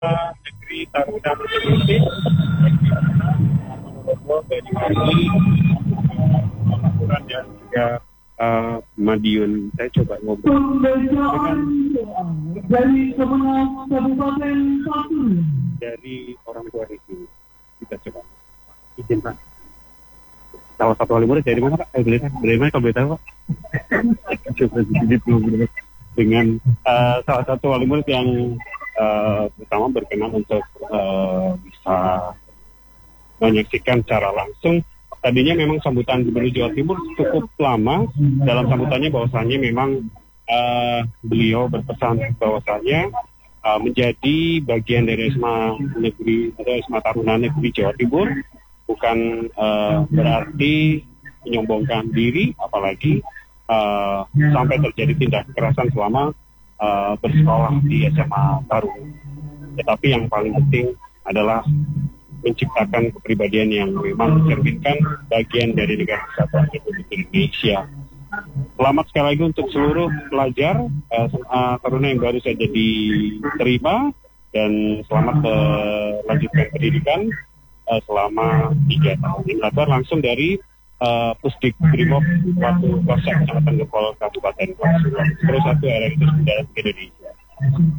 Negeri Taruna Indonesia dari Bali, Lampung dan juga Madiun. Saya coba ngobrol dari Kemenang Kabupaten Satu dari orang tua itu. Kita coba izin Pak. Salah satu wali murid dari mana Pak? Dari mana kalau boleh tahu Pak? Coba sedikit ngobrol dengan salah satu wali murid yang pertama berkenan untuk bisa menyaksikan secara langsung. Tadinya memang sambutan Gubernur Jawa Timur cukup lama. Dalam sambutannya bahwasannya memang beliau berpesan bahwasannya menjadi bagian dari SMA Negeri atau SMA Taruna Negeri Jawa Timur bukan berarti menyombongkan diri, apalagi sampai terjadi tindak kekerasan selama bersekolah di SMA Taruna. Tetapi yang paling penting adalah menciptakan kepribadian yang memang mencerminkan bagian dari negara kesatuan Republik Indonesia. Selamat sekali lagi untuk seluruh pelajar SMA Taruna yang baru saja diterima, dan selamat melanjutkan pendidikan selama 3 tahun. Ini langsung dari Pusdik Brimob Watu Kosek, Kecamatan Gempol, Kabupaten Pasuruan. Terus satu RRI Terus Indonesia.